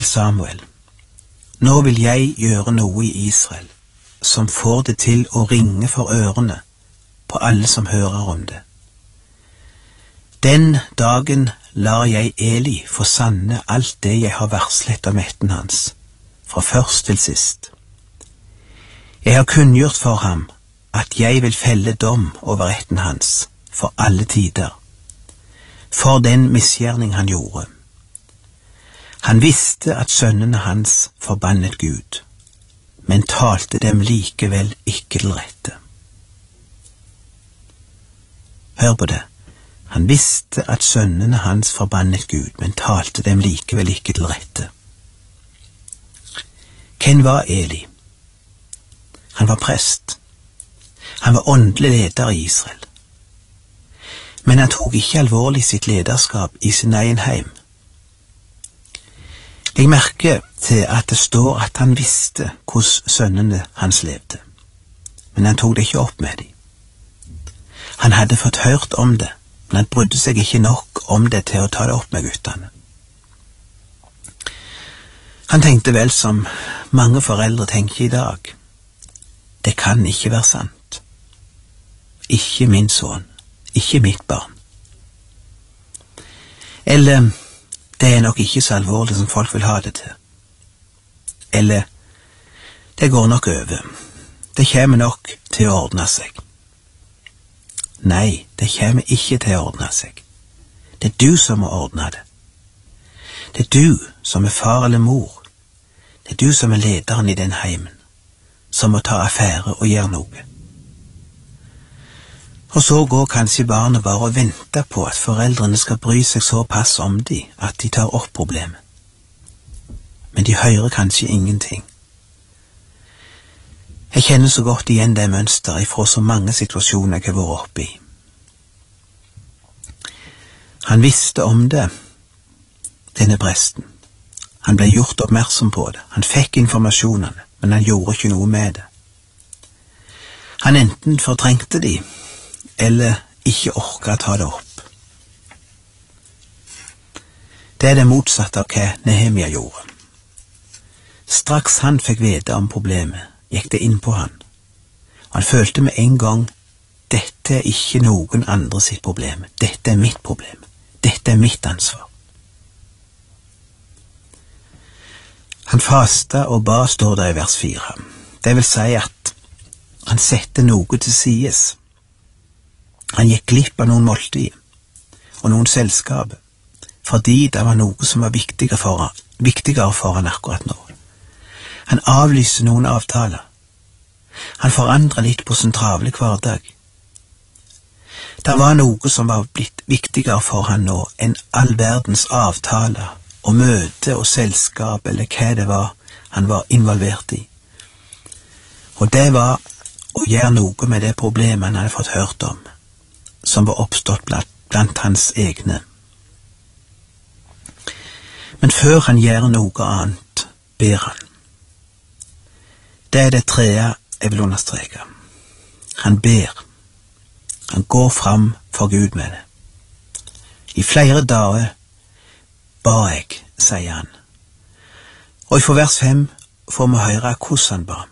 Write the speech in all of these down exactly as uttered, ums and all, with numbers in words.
Samuel, nå vil jeg gjøre noe i Israel, som får det til å ringe for ørene på alle som hører om det. Den dagen lar jeg Eli få sanne alt det jeg har varslet om ætten hans, fra først til sist. Jeg har kunngjort for ham at jeg vil felle dom over ætten hans for alle tider, for den misgjerning han gjorde. Han visste at sønnene hans forbannet Gud, men talte dem likevel ikke til rette. Hør på det. Han visste at sønnene hans forbannet Gud, men talte dem likevel ikke til rette. Hvem var Eli? Han var prest. Han var åndelig leder i Israel. Men han tok ikke alvorlig sitt lederskap i sin egen heim. Jeg merker til at det står at han visste hvordan sønnene hans levde, men han tok det ikke opp med dem. Han hadde fått hørt om det, men han brydde seg ikke nok om det til å ta det opp med guttene. Han tenkte vel som mange foreldre tenker i dag: det kan ikke være sant. Ikke min sønn, ikke mitt barn. Eller, det er nok ikke så alvorlig som folk vil ha det til. Eller, det går nok over. Det kommer nok til å ordne seg. Nei, det kommer ikke til å ordne seg. Det er du som må ordne det. Det er du som er far eller mor. Det er du som er lederen i den heimen, som må ta affære og gjøre noe. Og så går kanskje barnet bare og venter på at foreldrene skal bry seg såpass om de at de tar opp problemet. Men de hører kanskje ingenting. Jeg kjenner så godt igjen det mønsteret ifra så mange situasjoner jeg har vært oppe i. Han visste om det, denne presten. Han ble gjort oppmerksom på det. Han fikk informasjonene, men han gjorde ikke noe med det. Han enten fortrengte de, eller ikke orket å ta det opp. Det er det motsatte av hva Nehemia gjorde. Straks han fikk vite om problemet, gikk det inn på han, og han følte med en gang: dette er ikke noen andre sitt problem, dette er mitt problem, dette er mitt ansvar. Han fasta og ba, står det i vers fire. Det vil si at han sette noe til sides. Han gikk glipp av noen måltid og noen selskap, fordi det var noe som var viktigere for han, viktigere for han akkurat nå. Han avlyste noen avtaler. Han forandret litt på sin travle hverdag. Det var noe som var blitt viktigere for han nå enn all verdens avtaler og møte og selskap eller hva det var han var involvert i. Og det var å gjøre noe med det problemet han hadde fått hørt om, som var oppstått blant, blant hans egne. Men før han gjør noe annet, ber han. Det er det tredje jeg vil understreke. Han ber. Han går fram for Gud med det. I flere dager ba jeg, sier han. Og i vers fem får vi høre hvordan han ba.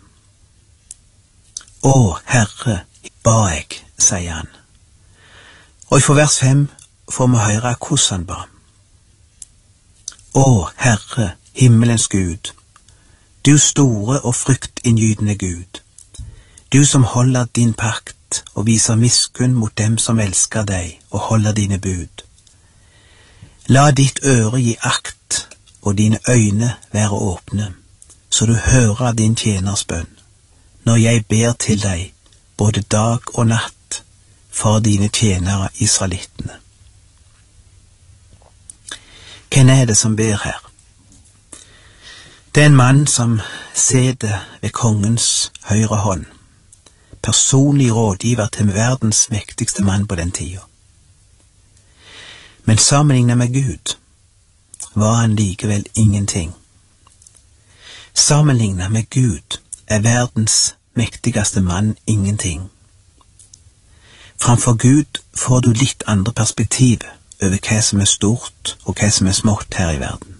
Å, Herre, ba jeg, sier han. Og i vers fem får vi høre hvordan han ba. Å, Herre, himmelens Gud, du store og fryktinngytende Gud, du som holder din pakt og viser miskunn mot dem som elsker deg og holder dine bud. La ditt øre gi akt og dine øyne være åpne, så du hører din tjeners bønn, når jeg ber til deg både dag og natt for dine tjenere israelittene. Hvem er det som ber her? Det er en mann som sitter ved kongens høyre hånd, personlig rådgiver til verdens mektigste mann på den tida. Men sammenlignet med Gud var han likevel ingenting. Sammenlignet med Gud er verdens mektigste mann ingenting. Framfor Gud får du litt andre perspektiv over hva som er stort og hva som er smått her i verden.